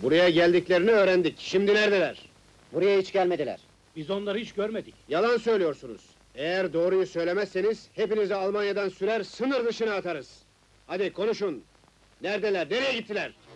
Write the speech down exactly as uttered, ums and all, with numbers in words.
Buraya geldiklerini öğrendik. Şimdi neredeler? Buraya hiç gelmediler. Biz onları hiç görmedik. Yalan söylüyorsunuz. Eğer doğruyu söylemezseniz hepinizi Almanya'dan sürer, sınır dışına atarız. Hadi konuşun. Neredeler? Nereye gittiler?